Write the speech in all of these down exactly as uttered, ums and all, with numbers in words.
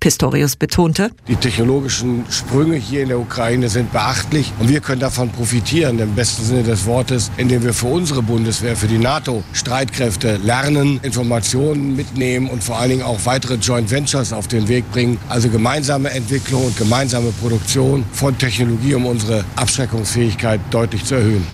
Pistorius betonte: Die technologischen Sprünge hier in der Ukraine sind beachtlich und wir können davon profitieren, im besten Sinne des Wortes, indem wir für unsere Bundeswehr, für die NATO-Streitkräfte lernen, Informationen mitnehmen und vor allen Dingen auch weitere Joint Ventures auf den Weg bringen. Also gemeinsame Entwicklung und gemeinsame Produktion von Technologie, um unsere Abschreckungsfähigkeit deutlich zu erhöhen.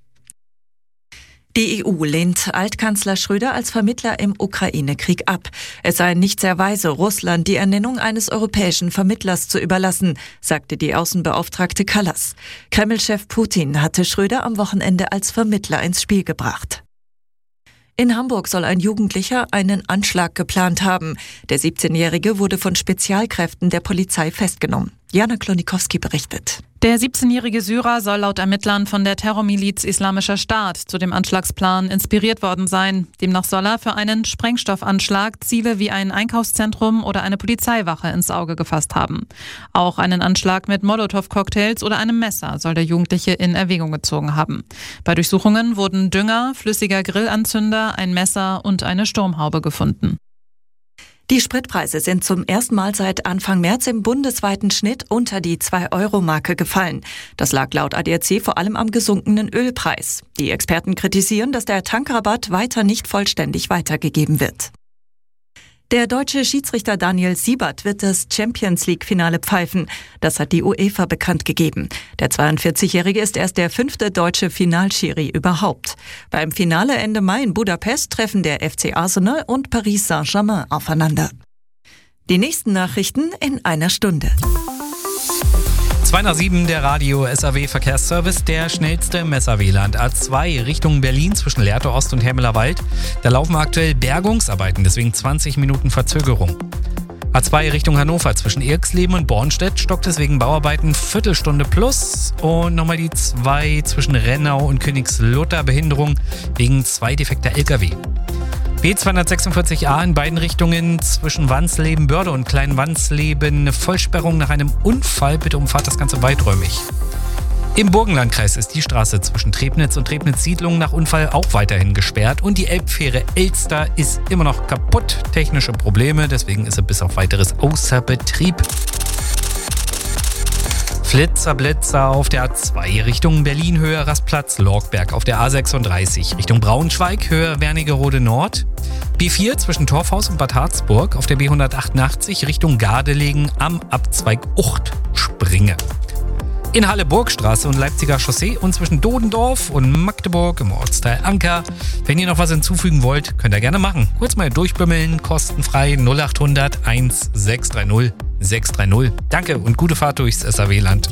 Die E U lehnt Altkanzler Schröder als Vermittler im Ukraine-Krieg ab. Es sei nicht sehr weise, Russland die Ernennung eines europäischen Vermittlers zu überlassen, sagte die Außenbeauftragte Kallas. Kreml-Chef Putin hatte Schröder am Wochenende als Vermittler ins Spiel gebracht. In Hamburg soll ein Jugendlicher einen Anschlag geplant haben. Der siebzehnjährige wurde von Spezialkräften der Polizei festgenommen. Jana Klonikowski berichtet. Der siebzehnjährige Syrer soll laut Ermittlern von der Terrormiliz Islamischer Staat zu dem Anschlagsplan inspiriert worden sein. Demnach soll er für einen Sprengstoffanschlag Ziele wie ein Einkaufszentrum oder eine Polizeiwache ins Auge gefasst haben. Auch einen Anschlag mit Molotow-Cocktails oder einem Messer soll der Jugendliche in Erwägung gezogen haben. Bei Durchsuchungen wurden Dünger, flüssiger Grillanzünder, ein Messer und eine Sturmhaube gefunden. Die Spritpreise sind zum ersten Mal seit Anfang März im bundesweiten Schnitt unter die zwei-Euro-Marke gefallen. Das lag laut A D A C vor allem am gesunkenen Ölpreis. Die Experten kritisieren, dass der Tankrabatt weiter nicht vollständig weitergegeben wird. Der deutsche Schiedsrichter Daniel Siebert wird das Champions-League-Finale pfeifen. Das hat die UEFA bekannt gegeben. Der zweiundvierzigjährige ist erst der fünfte deutsche Finalschiri überhaupt. Beim Finale Ende Mai in Budapest treffen der F C Arsenal und Paris Saint-Germain aufeinander. Die nächsten Nachrichten in einer Stunde. zwei nach sieben, der Radio S A W Verkehrsservice, der schnellste Messer-W Land. A zwei Richtung Berlin zwischen Lehrte Ost und Hermelerwald. Da laufen aktuell Bergungsarbeiten, deswegen zwanzig Minuten Verzögerung. A zwei Richtung Hannover zwischen Irxleben und Bornstedt stockt es wegen Bauarbeiten Viertelstunde plus. Und nochmal die zwei zwischen Rennau und Königslutter Behinderung wegen zwei defekter L K W. B zweihundertsechsundvierzig A in beiden Richtungen zwischen Wansleben-Börde und Klein-Wansleben. Vollsperrung nach einem Unfall. Bitte umfahrt das Ganze weiträumig. Im Burgenlandkreis ist die Straße zwischen Trebnitz und Trebnitz-Siedlung nach Unfall auch weiterhin gesperrt. Und die Elbfähre Elster ist immer noch kaputt. Technische Probleme, deswegen ist sie bis auf weiteres außer Betrieb. Flitzer, Blitzer auf der A zwei Richtung Berlin, Höhe Rastplatz, Lorgberg auf der A sechsunddreißig Richtung Braunschweig, Höhe Wernigerode Nord. B vier zwischen Torfhaus und Bad Harzburg auf der B hundertachtundachtzig Richtung Gardelegen am Abzweig Uchtspringe. In Halle-Burgstraße und Leipziger Chaussee und zwischen Dodendorf und Magdeburg im Ortsteil Anker. Wenn ihr noch was hinzufügen wollt, könnt ihr gerne machen. Kurz mal durchbimmeln, kostenfrei null achthundert sechshundertdreißig sechshundertdreißig. Danke und gute Fahrt durchs S A W-Land.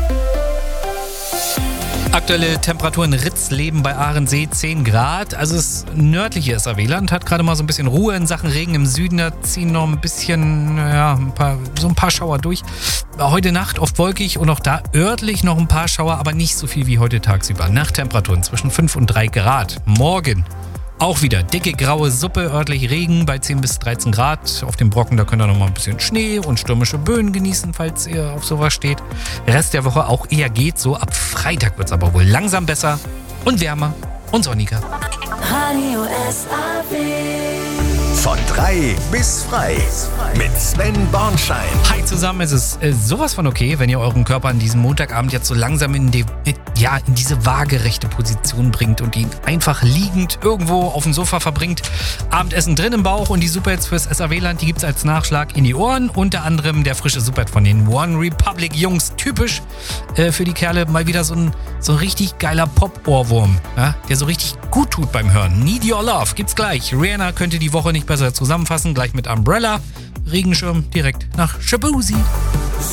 Aktuelle Temperaturen Ritzleben bei Ahrensee zehn Grad. Also das nördliche S A W-Land hat gerade mal so ein bisschen Ruhe in Sachen Regen. Im Süden da ziehen noch ein bisschen, ja, ein paar, so ein paar Schauer durch. Heute Nacht oft wolkig und auch da örtlich noch ein paar Schauer, aber nicht so viel wie heute tagsüber. Nachttemperaturen zwischen fünf und drei Grad. Morgen auch wieder dicke graue Suppe, örtlich Regen bei zehn bis dreizehn Grad. Auf dem Brocken, da könnt ihr noch mal ein bisschen Schnee und stürmische Böen genießen, falls ihr auf sowas steht. Rest der Woche auch eher geht so. Ab Freitag wird es aber wohl langsam besser und wärmer und sonniger. Radio S A W. Von drei bis frei mit Sven Bornschein. Hi zusammen, es ist äh, sowas von okay, wenn ihr euren Körper an diesem Montagabend jetzt so langsam in, die, äh, ja, in diese waagerechte Position bringt und ihn einfach liegend irgendwo auf dem Sofa verbringt. Abendessen drin im Bauch und die Superhits fürs S A W-Land, die gibt's als Nachschlag in die Ohren. Unter anderem der frische Superhit von den One Republic Jungs. Typisch äh, für die Kerle mal wieder so ein, so ein richtig geiler Pop-Ohrwurm, ja, der so richtig gut tut beim Hören. Need Your Love gibt's gleich. Rihanna könnte die Woche nicht besser zusammenfassen, gleich mit Umbrella. Regenschirm direkt nach Shabuzi.